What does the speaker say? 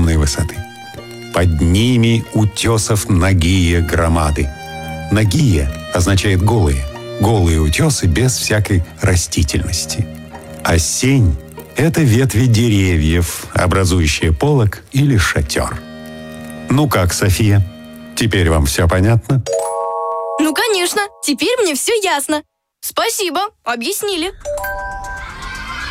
огромной высоты. Под ними утесов нагие громады. Нагие означает голые. Голые утесы без всякой растительности. А сень — это ветви деревьев, образующие полог или шатер. Ну как, София, теперь вам все понятно? Ну, конечно, теперь мне все ясно. Спасибо, объяснили.